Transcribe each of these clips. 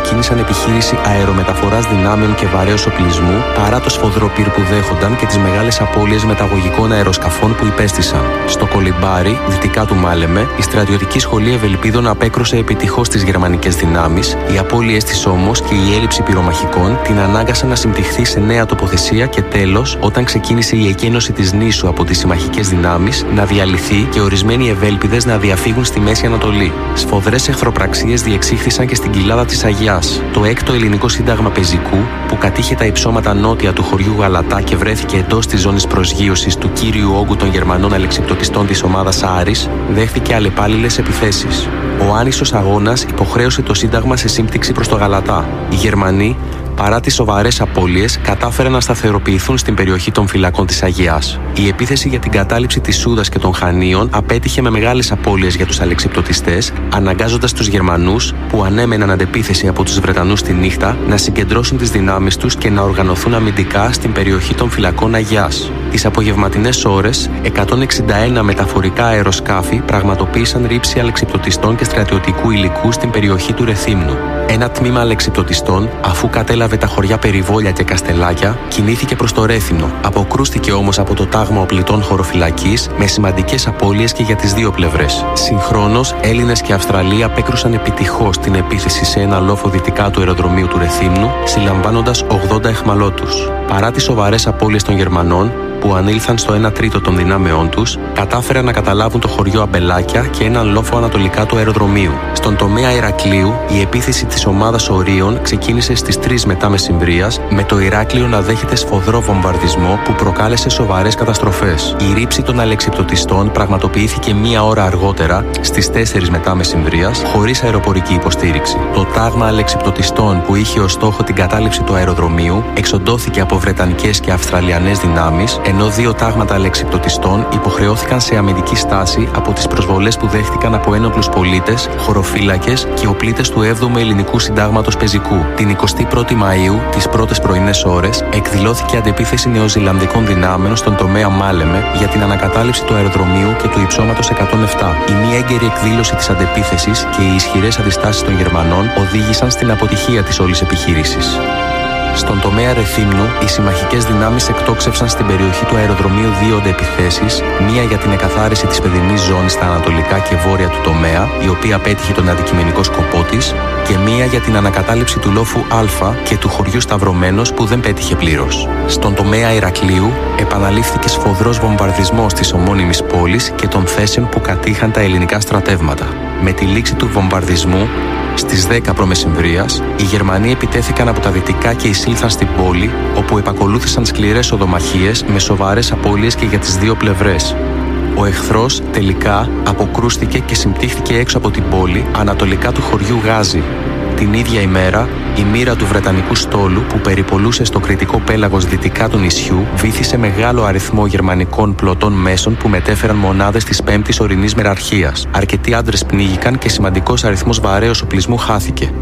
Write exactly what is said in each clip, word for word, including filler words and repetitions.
ξεκίνησαν επιχείρηση αερομεταφοράς δυνάμεων και βαρέως οπλισμού παρά το σφοδρό πυρ που δέχονταν και τις μεγάλες απώλειες μεταγωγικών αεροσκαφών που υπέστησαν. Στο Κολιμπάρι, δυτικά του Μάλεμε, η στρατιωτική σχολή Ευελπίδων απέκρουσε επιτυχώς τις γερμανικές δυνάμεις, οι απώλειες της όμως και η έλλειψη πυρομαχικών την ανάγκασαν να συμπτυχθεί σε νέα τοποθεσία και τέλος, όταν ξεκίνησε η εκένωση της νήσου από τις συμμαχικές δυνάμεις, να διαλυθεί και ορισμένοι Ευέλπιδες να διαφύγουν στη Μέση Ανατολή. Σφοδρές εχθροπραξίες διεξήχθησαν και στην κοιλάδα της Αγιάς. Το έκτο ελληνικό σύνταγμα Πεζικού, που κατήχε τα υψώματα νότια του χωριού Γαλατά και βρέθηκε εντός της ζώνης προσγείωσης του κύριου όγκου των Γερμανών αλεξιπτωτιστών της ομάδας Άρης, δέχθηκε αλλεπάλληλες επιθέσεις. Ο άνισος αγώνας υποχρέωσε το Σύνταγμα σε σύμπτυξη προς το Γαλατά. Οι Γερμανοί, παρά τις σοβαρές απώλειες, κατάφεραν να σταθεροποιηθούν στην περιοχή των φυλακών της Αγιάς. Η επίθεση για την κατάληψη της Σούδας και των Χανίων απέτυχε με μεγάλες απώλειες για τους αλεξιπτωτιστές, αναγκάζοντας τους Γερμανούς, που ανέμεναν αντεπίθεση από τους Βρετανούς τη νύχτα, να συγκεντρώσουν τις δυνάμεις τους και να οργανωθούν αμυντικά στην περιοχή των φυλακών Αγιάς. Τις απογευματινές ώρες, εκατόν εξήντα ένα μεταφορικά αεροσκάφη πραγματοποίησαν ρήψη αλεξιπτωτιστών και στρατιωτικού υλικού στην περιοχή του Ρεθύμνου. Ένα τμήμα αλεξιπτωτιστών, αφού κατέλαβε τα χωριά Περιβόλια και Καστελάκια, κινήθηκε προς το Ρέθυμνο. Αποκρούστηκε όμως από το τάγμα οπλιτών χωροφυλακής με σημαντικές απώλειες και για τις δύο πλευρές. Συγχρόνως, Έλληνες και Αυστραλοί απέκρουσαν επιτυχώς την επίθεση σε ένα λόφο δυτικά του αεροδρομίου του Ρεθύμνου, συλλαμβάνοντας ογδόντα αιχμαλώτους. Παρά τις σοβαρές απώλειες των Γερμανών, που ανήλθαν στο ένα τρίτο των δυνάμεών τους, κατάφεραν να καταλάβουν το χωριό Αμπελάκια και έναν λόφο ανατολικά του αεροδρομίου. Στον τομέα Ηρακλείου, η επίθεση της ομάδας Ορίων ξεκίνησε στις τρεις μετά μεσημβρίας, με το Ηράκλειο να δέχεται σφοδρό βομβαρδισμό που προκάλεσε σοβαρές καταστροφές. Η ρήψη των αλεξιπτωτιστών πραγματοποιήθηκε μία ώρα αργότερα, στις τέσσερις μετά μεσημβρίας, χωρίς αεροπορική υποστήριξη. Το τάγμα αλεξιπτωτιστών, που είχε ως στόχο την κατάληψη του αεροδρομίου, εξοντώθηκε από βρετανικές και αυστραλιανές δυνάμεις, ενώ δύο τάγματα αλεξιπτωτιστών υποχρεώθηκαν σε αμυντική στάση από τις προσβολές που δέχτηκαν από ένοπλους πολίτες, χωροφύλακες και οπλίτες του έβδομου Ελληνικού Συντάγματος Πεζικού. Την εικοστή πρώτη Μαΐου, τις πρώτες πρωινές ώρες, εκδηλώθηκε αντεπίθεση νεοζηλανδικών δυνάμεων στον τομέα Μάλεμε για την ανακατάληψη του αεροδρομίου και του υψώματος εκατόν επτά. Η μη έγκαιρη εκδήλωση της αντεπίθεσης και οι ισχυρές αντιστάσεις των Γερμανών οδήγησαν στην αποτυχία της όλης επιχείρησης. Στον τομέα Ρεθύμνου, οι συμμαχικές δυνάμεις εκτόξευσαν στην περιοχή του αεροδρομίου δύο αντεπιθέσεις, μία για την εκαθάριση της παιδινής ζώνης στα ανατολικά και βόρεια του τομέα, η οποία πέτυχε τον αντικειμενικό σκοπό της, και μία για την ανακατάληψη του λόφου Α και του χωριού Σταυρωμένος, που δεν πέτυχε πλήρως. Στον τομέα Ηρακλείου, επαναλήφθηκε σφοδρός βομβαρδισμός της ομώνυμης πόλης και των θέσεων που κατήχαν τα ελληνικά στρατεύματα. Με τη λήξη του βομβαρδισμού, στις δέκα προμεσημβρίας, οι Γερμανοί επιτέθηκαν από τα δυτικά και εισήλθαν στην πόλη, όπου επακολούθησαν σκληρές οδομαχίες με σοβαρές απώλειες και για τις δύο πλευρές. Ο εχθρός τελικά αποκρούστηκε και συμπτύχθηκε έξω από την πόλη, ανατολικά του χωριού Γάζι. Την ίδια ημέρα, η μοίρα του Βρετανικού στόλου, που περιπολούσε στο κρητικό πέλαγος δυτικά του νησιού, βύθισε μεγάλο αριθμό γερμανικών πλωτών μέσων που μετέφεραν μονάδες της πέμπτης ορεινής μεραρχίας. Αρκετοί άντρες πνίγηκαν και σημαντικός αριθμός βαρέως οπλισμού χάθηκε.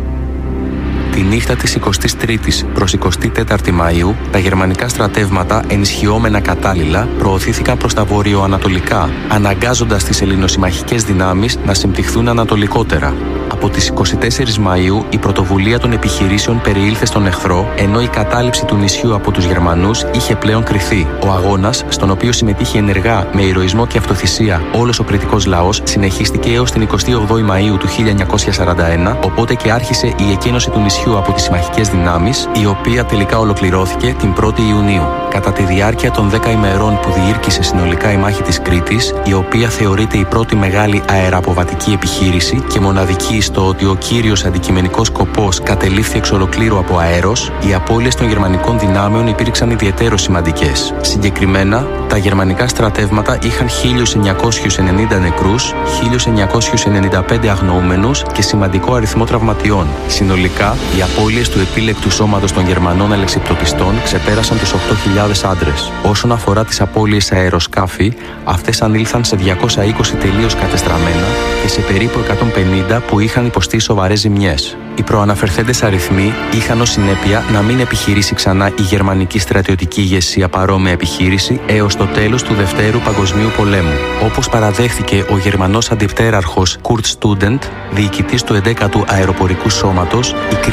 Τη νύχτα της εικοστής τρίτης προς εικοστή τέταρτη Μαΐου, τα γερμανικά στρατεύματα, ενισχυόμενα κατάλληλα, προωθήθηκαν προς τα βορειοανατολικά, αναγκάζοντας τις ελληνοσυμμαχικές δυνάμεις να συμπτυχθούν ανατολικότερα. Από τις εικοστή τέταρτη Μαΐου, η πρωτοβουλία των επιχειρήσεων περιήλθε στον εχθρό, ενώ η κατάληψη του νησιού από τους Γερμανούς είχε πλέον κριθεί. Ο αγώνας, στον οποίο συμμετείχε ενεργά με ηρωισμό και αυτοθυσία όλος ο κρητικός λαός, συνεχίστηκε έως την εικοστή όγδοη Μαΐου του χίλια εννιακόσια σαράντα ένα, οπότε και άρχισε η εκένωση του νησιού από τις συμμαχικές δυνάμεις, η οποία τελικά ολοκληρώθηκε την πρώτη Ιουνίου. Κατά τη διάρκεια των δέκα ημερών που διήρκησε συνολικά η μάχη της Κρήτης, η οποία θεωρείται η πρώτη μεγάλη αεραποβατική επιχείρηση και μοναδική στο ότι ο κύριος αντικειμενικός σκοπός κατελήφθη εξ ολοκλήρου από αέρος, οι απώλειες των γερμανικών δυνάμεων υπήρξαν ιδιαιτέρως σημαντικές. Συγκεκριμένα, τα γερμανικά στρατεύματα είχαν χίλιους εννιακόσιους ενενήντα νεκρούς, χίλιους εννιακόσιους ενενήντα πέντε αγνοούμενους και σημαντικό αριθμό τραυματιών. Συνολικά, οι απώλειες του επίλεκτου σώματος των Γερμανών αλεξιπτωτιστών ξεπέρασαν τους οκτώ χιλιάδες άντρες. Όσον αφορά τις απώλειες σε αεροσκάφη, αυτές ανήλθαν σε διακόσια είκοσι τελείως κατεστραμμένα και σε περίπου εκατόν πενήντα που είχαν υποστεί σοβαρές ζημιές. Οι προαναφερθέντες αριθμοί είχαν ως συνέπεια να μην επιχειρήσει ξανά η γερμανική στρατιωτική ηγεσία παρόμοια επιχείρηση έως το τέλος του Δευτέρου Παγκοσμίου Πολέμου. Όπως παραδέχθηκε ο Γερμανός αντιπτέραρχος Kurt Student, διοικητής του ενδέκατου Αεροπορικού Σώματος, η